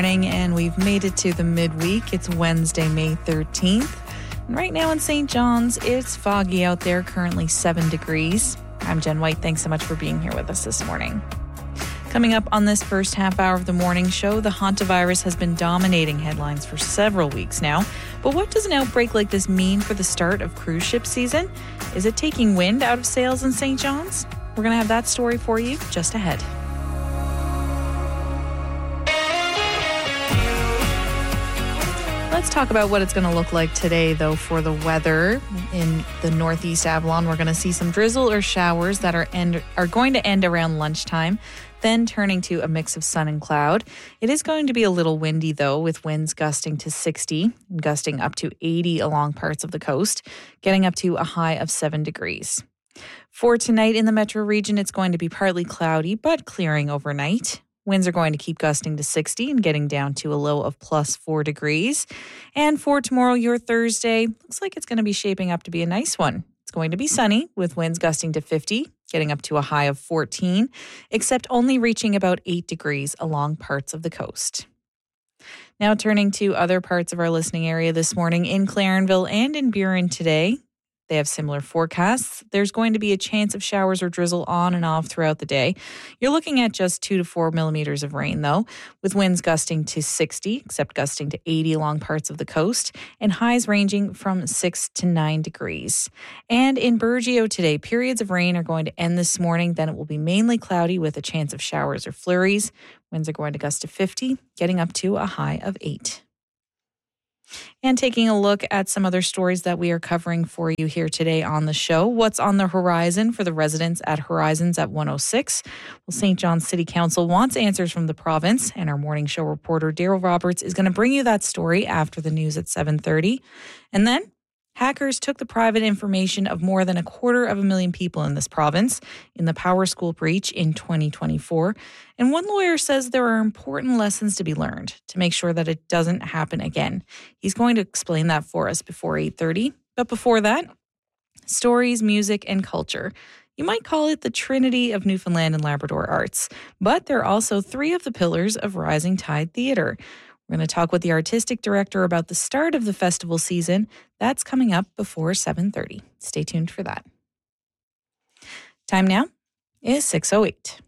And we've made it to the midweek. It's Wednesday, May 13th. And right now in St. John's, it's foggy out there, currently 7 degrees. I'm Jen White. Thanks so much for being here with us this morning. Coming up on this first half hour of the morning show, the hantavirus has been dominating headlines for several weeks now. But what does an outbreak like this mean for the start of cruise ship season? Is it taking wind out of sails in St. John's? We're going to have that story for you just ahead. Let's talk about what it's going to look like today, though, for the weather in the Northeast Avalon. We're going to see some drizzle or showers that are going to end around lunchtime, then turning to a mix of sun and cloud. It is going to be a little windy, though, with winds gusting to 60 and gusting up to 80 along parts of the coast, getting up to a high of 7 degrees. For tonight in the metro region, it's going to be partly cloudy, but clearing overnight. Winds are going to keep gusting to 60 and getting down to a low of plus 4 degrees. And for tomorrow, your Thursday, looks like it's going to be shaping up to be a nice one. It's going to be sunny with winds gusting to 50, getting up to a high of 14, except only reaching about 8 degrees along parts of the coast. Now turning to other parts of our listening area this morning in Clarenville and in Burin today. They have similar forecasts. There's going to be a chance of showers or drizzle on and off throughout the day. You're looking at just 2 to 4 millimeters of rain, though, with winds gusting to 60, except gusting to 80 along parts of the coast, and highs ranging from 6 to 9 degrees. And in Burgeo today, periods of rain are going to end this morning. Then it will be mainly cloudy with a chance of showers or flurries. Winds are going to gust to 50, getting up to a high of 8. And taking a look at some other stories that we are covering for you here today on the show. What's on the horizon for the residents at Horizons at 106? Well, St. John's City Council wants answers from the province, and our morning show reporter Daryl Roberts is going to bring you that story after the news at 7:30. And then hackers took the private information of more than 250,000 people in this province in the Power School breach in 2024. And one lawyer says there are important lessons to be learned to make sure that it doesn't happen again. He's going to explain that for us before 8:30. But before that, stories, music, and culture. You might call it the Trinity of Newfoundland and Labrador arts, but they're also 3 of the pillars of Rising Tide Theatre. We're going to talk with the artistic director about the start of the festival season. That's coming up before 7:30. Stay tuned for that. Time now is 6:08.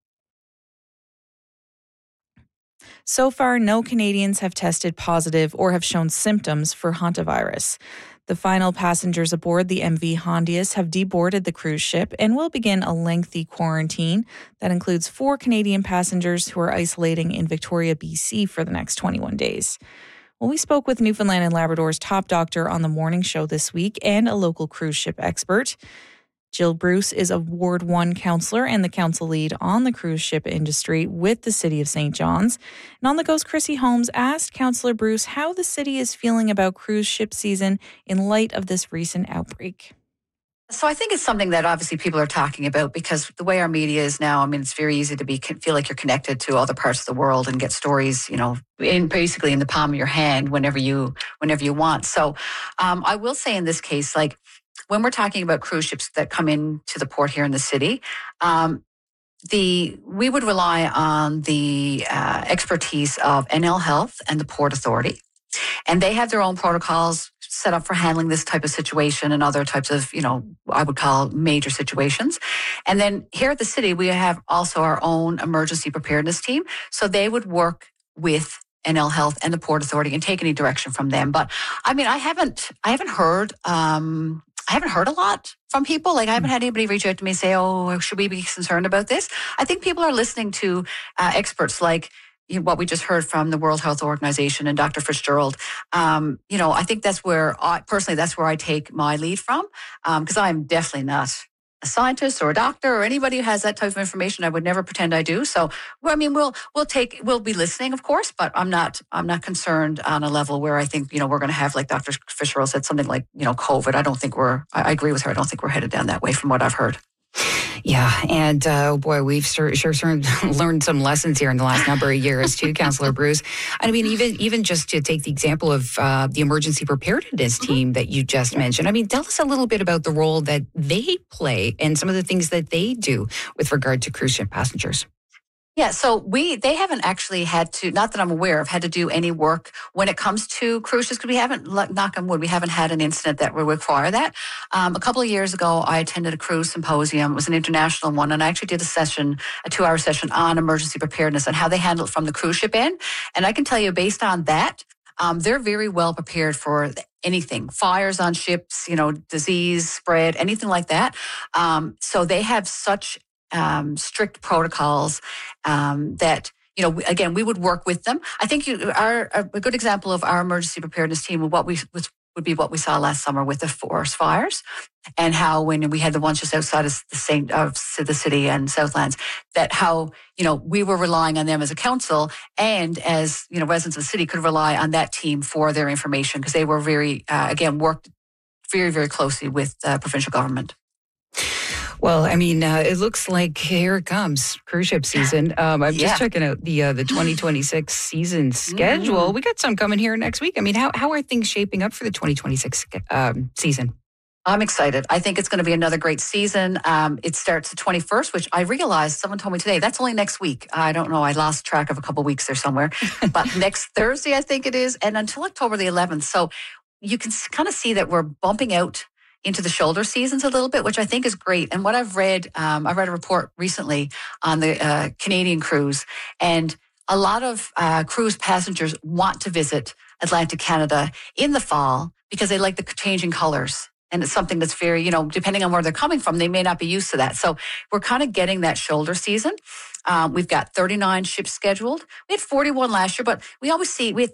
So far, no Canadians have tested positive or have shown symptoms for hantavirus. The final passengers aboard the MV Hondius have deboarded the cruise ship and will begin a lengthy quarantine that includes 4 Canadian passengers who are isolating in Victoria, BC for the next 21 days. Well, we spoke with Newfoundland and Labrador's top doctor on the morning show this week and a local cruise ship expert. Jill Bruce is a Ward 1 councillor and the council lead on the cruise ship industry with the City of St. John's. And on the Go's Chrissy Holmes asked Councillor Bruce how the city is feeling about cruise ship season in light of this recent outbreak. So I think it's something that obviously people are talking about because the way our media is now, I mean, it's very easy to feel like you're connected to other parts of the world and get stories, basically in the palm of your hand whenever you want. So I will say in this case, like, when we're talking about cruise ships that come into the port here in the city, we would rely on the expertise of NL Health and the Port Authority. And they have their own protocols set up for handling this type of situation and other types of, I would call major situations. And then here at the city, we have also our own emergency preparedness team. So they would work with NL Health and the Port Authority and take any direction from them. But I mean, I haven't heard a lot from people. Like, I haven't had anybody reach out to me and say, oh, should we be concerned about this? I think people are listening to experts like what we just heard from the World Health Organization and Dr. Fitzgerald. I think that's where I take my lead from, because I'm definitely not a scientist or a doctor or anybody who has that type of information. I would never pretend I do. So, I mean, we'll be listening, of course, but I'm not concerned on a level where I think, we're going to have, like Dr. Fitzgerald said, something like, COVID. I agree with her. I don't think we're headed down that way from what I've heard. Yeah, and we've sure learned some lessons here in the last number of years too, Councillor Bruce. I mean, even just to take the example of the emergency preparedness team that you just mentioned. I mean, tell us a little bit about the role that they play and some of the things that they do with regard to cruise ship passengers. Yeah, so they haven't actually had to, not that I'm aware of, had to do any work when it comes to cruise ships, because we haven't, knock on wood, we haven't had an incident that would require that. A couple of years ago, I attended a cruise symposium. It was an international one, and I actually did a 2-hour session on emergency preparedness and how they handle it from the cruise ship end. And I can tell you, based on that, they're very well prepared for anything, fires on ships, disease spread, anything like that. So they have such strict protocols that, again, we would work with them. I think a good example of our emergency preparedness team would be what we saw last summer with the forest fires, and how when we had the ones just outside of the city and Southlands, that how, we were relying on them as a council, and as, residents of the city could rely on that team for their information, because they were worked very, very closely with the provincial government. Well, it looks like here it comes, cruise ship season. I'm just checking out the 2026 season schedule. We got some coming here next week. How are things shaping up for the 2026 season? I'm excited. I think it's going to be another great season. It starts the 21st, which I realized, someone told me today, that's only next week. I don't know. I lost track of a couple of weeks there somewhere. But next Thursday, I think it is, and until October the 11th. So you can kind of see that we're bumping out into the shoulder seasons a little bit, which I think is great. And what I've read, I read a report recently on the Canadian cruise, and a lot of cruise passengers want to visit Atlantic Canada in the fall because they like the changing colors. And it's something that's very, depending on where they're coming from, they may not be used to that. So we're kind of getting that shoulder season. We've got 39 ships scheduled. We had 41 last year, but we had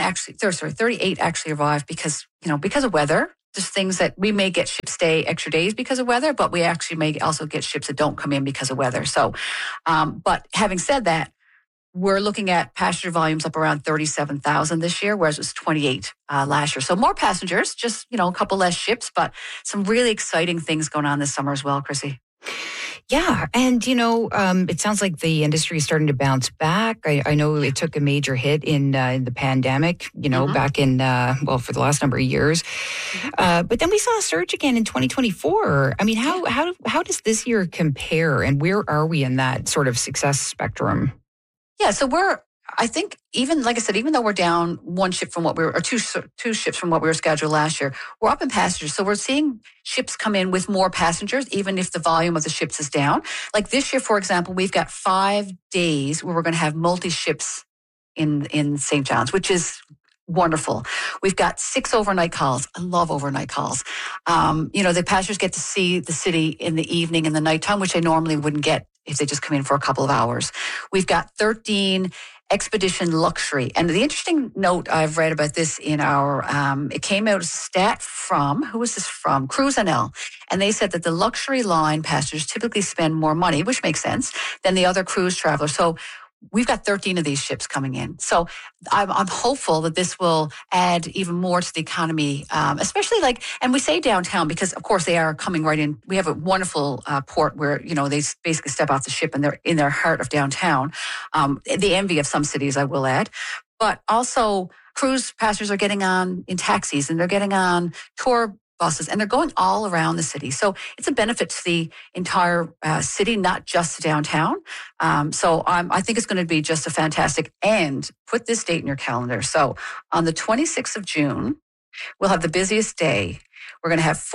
38 actually arrived because of weather. Just things that we may get ships stay extra days because of weather, but we actually may also get ships that don't come in because of weather. So, but having said that, we're looking at passenger volumes up around 37,000 this year, whereas it was 28 last year. So more passengers, just, a couple less ships, but some really exciting things going on this summer as well, Chrissy. Yeah. And, it sounds like the industry is starting to bounce back. I know it took a major hit in the pandemic, back in, for the last number of years. But then we saw a surge again in 2024. How does this year compare, and where are we in that sort of success spectrum? Yeah. So I think even though we're down one ship from what two ships from what we were scheduled last year, we're up in passengers. So we're seeing ships come in with more passengers, even if the volume of the ships is down. Like this year, for example, we've got 5 days where we're going to have multi-ships in St. John's, which is wonderful. We've got 6 overnight calls. I love overnight calls. The passengers get to see the city in the evening and the nighttime, which they normally wouldn't get if they just come in for a couple of hours. We've got 13 Expedition Luxury. And the interesting note I've read about this in our, it came out as a stat from, who was this from? Cruise NL. And they said that the luxury line passengers typically spend more money, which makes sense, than the other cruise travelers. So we've got 13 of these ships coming in. So I'm hopeful that this will add even more to the economy, especially and we say downtown because, of course, they are coming right in. We have a wonderful port where, they basically step off the ship and they're in their heart of downtown. The envy of some cities, I will add. But also cruise passengers are getting on in taxis and they're getting on tour buses, and they're going all around the city. So it's a benefit to the entire city, not just downtown. So I think it's going to be just a fantastic, and put this date in your calendar. So on the 26th of June, we'll have the busiest day. We're going to have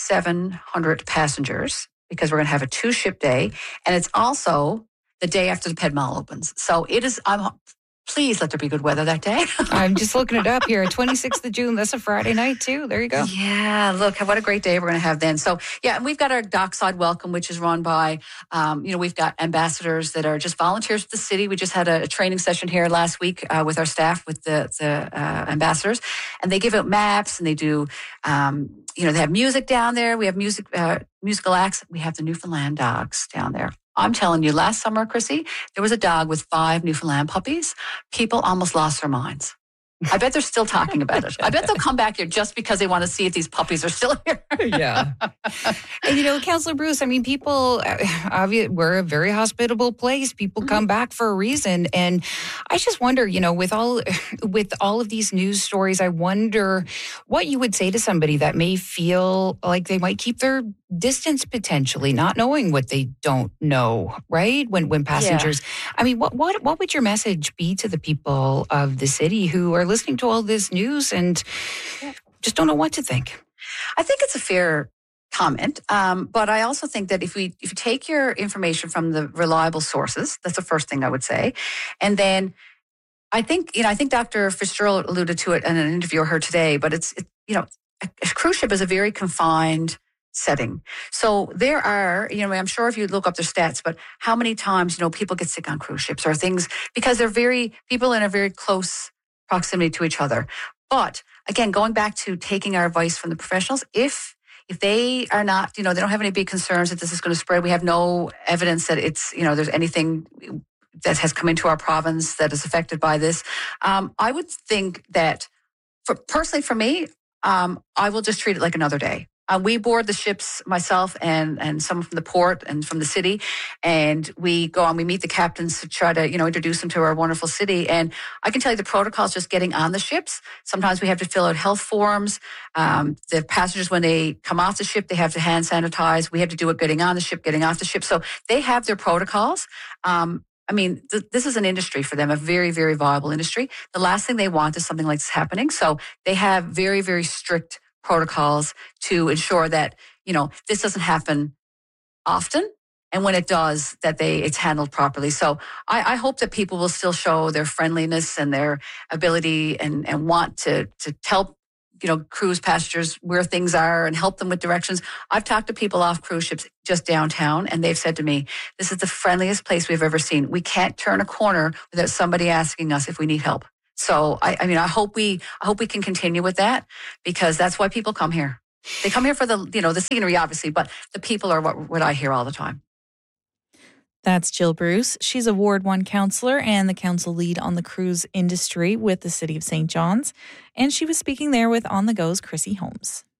4,700 passengers because we're going to have a 2-ship day. And it's also the day after the Ped Mall opens. So it is, please let there be good weather that day. I'm just looking it up here. 26th of June. That's a Friday night, too. There you go. Yeah, look, what a great day we're going to have then. So, yeah, and we've got our Dockside Welcome, which is run by, we've got ambassadors that are just volunteers with the city. We just had a training session here last week with our staff, with the ambassadors. And they give out maps, and they do, they have music down there. We have musical acts. We have the Newfoundland dogs down there. I'm telling you, last summer, Chrissy, there was a dog with 5 Newfoundland puppies. People almost lost their minds. I bet they're still talking about it. I bet they'll come back here just because they want to see if these puppies are still here. Yeah. And, Councillor Bruce, people, we're a very hospitable place. People come back for a reason. And I just wonder, with all of these news stories, I wonder what you would say to somebody that may feel like they might keep their distance potentially, not knowing what they don't know, right? When passengers, I mean, what would your message be to the people of the city who are listening to all this news and just don't know what to think? I think it's a fair comment, but I also think that if you take your information from the reliable sources, that's the first thing I would say, and then I think Dr. Fitzgerald alluded to it in an interview I heard today, but it's a cruise ship is a very confined setting. So there are, I'm sure if you look up their stats, but how many times, people get sick on cruise ships or things because people in a very close proximity to each other. But again, going back to taking our advice from the professionals, if they are not, they don't have any big concerns that this is going to spread, we have no evidence that it's, there's anything that has come into our province that is affected by this. I would think that personally for me, I will just treat it like another day. We board the ships, myself and someone from the port and from the city, and we go on, we meet the captains to try to, introduce them to our wonderful city. And I can tell you the protocol is just getting on the ships. Sometimes we have to fill out health forms. The passengers, when they come off the ship, they have to hand sanitize. We have to do it getting on the ship, getting off the ship. So they have their protocols. This is an industry for them, a very, very viable industry. The last thing they want is something like this happening. So they have very, very strict protocols to ensure that, this doesn't happen often. And when it does, that it's handled properly. So I hope that people will still show their friendliness and their ability and want to tell cruise passengers where things are and help them with directions. I've talked to people off cruise ships just downtown, and they've said to me, this is the friendliest place we've ever seen. We can't turn a corner without somebody asking us if we need help. So I hope we can continue with that, because that's why people come here. They come here for the scenery, obviously, but the people are what I hear all the time. That's Jill Bruce. She's a Ward 1 councillor and the council lead on the cruise industry with the City of St. John's. And she was speaking there with On the Go's Chrissy Holmes.